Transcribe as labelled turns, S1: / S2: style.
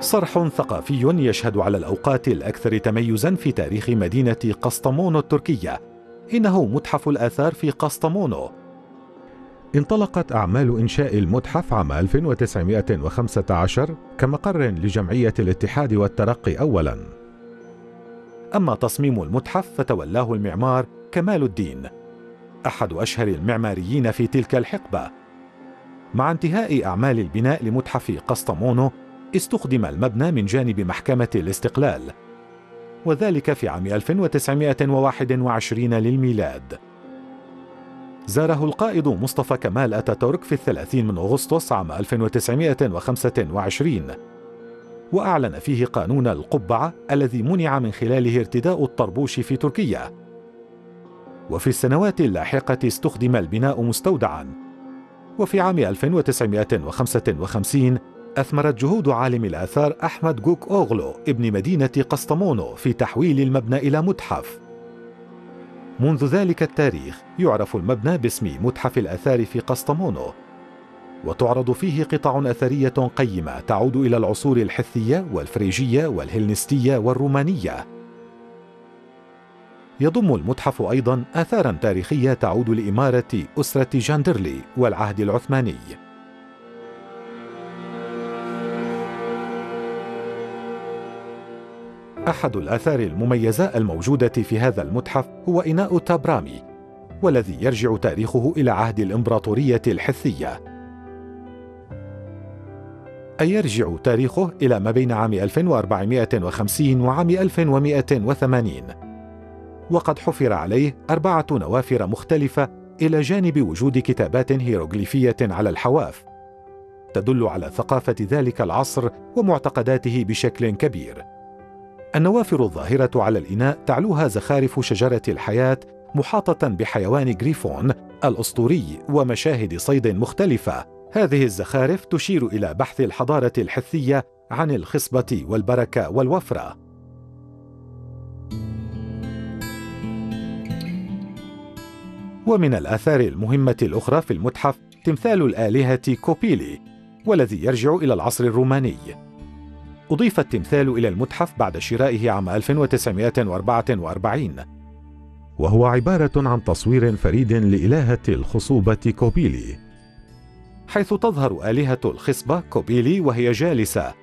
S1: صرح ثقافي يشهد على الأوقات الأكثر تميزاً في تاريخ مدينة قسطمونو التركية. إنه متحف الآثار في قسطمونو.
S2: انطلقت أعمال إنشاء المتحف عام 1915 كمقر لجمعية الاتحاد والترقي أولاً.
S1: أما تصميم المتحف فتولاه المعمار كمال الدين، أحد أشهر المعماريين في تلك الحقبة. مع انتهاء أعمال البناء لمتحف قسطمونو، استخدم المبنى من جانب محكمة الاستقلال، وذلك في عام 1921 للميلاد. زاره القائد مصطفى كمال أتاتورك في 30 من أغسطس عام 1925، وأعلن فيه قانون القبعة الذي منع من خلاله ارتداء الطربوش في تركيا. وفي السنوات اللاحقة استخدم البناء مستودعاً. وفي عام 1955 أثمرت جهود عالم الآثار أحمد جوك أوغلو ابن مدينة قسطمونو في تحويل المبنى إلى متحف. منذ ذلك التاريخ يعرف المبنى باسم متحف الآثار في قسطمونو، وتعرض فيه قطع أثرية قيمة تعود إلى العصور الحثية والفريجية والهلنستية والرومانية. يضم المتحف أيضاً آثاراً تاريخية تعود لإمارة أسرة جاندرلي والعهد العثماني. أحد الآثار المميزة الموجودة في هذا المتحف هو إناء تابرامي، والذي يرجع تاريخه إلى عهد الإمبراطورية الحثية، أي يرجع تاريخه إلى ما بين عام 1450 وعام 1180. وقد حفر عليه 4 نوافر مختلفة إلى جانب وجود كتابات هيروغليفية على الحواف تدل على ثقافة ذلك العصر ومعتقداته بشكل كبير. النوافر الظاهرة على الإناء تعلوها زخارف شجرة الحياة محاطة بحيوان جريفون الأسطوري ومشاهد صيد مختلفة. هذه الزخارف تشير إلى بحث الحضارة الحثية عن الخصبة والبركة والوفرة. ومن الآثار المهمة الأخرى في المتحف تمثال الآلهة كوبيلي، والذي يرجع إلى العصر الروماني. أضيف التمثال إلى المتحف بعد شرائه عام 1944،
S2: وهو عبارة عن تصوير فريد لإلهة الخصوبة كوبيلي،
S1: حيث تظهر آلهة الخصبة كوبيلي وهي جالسة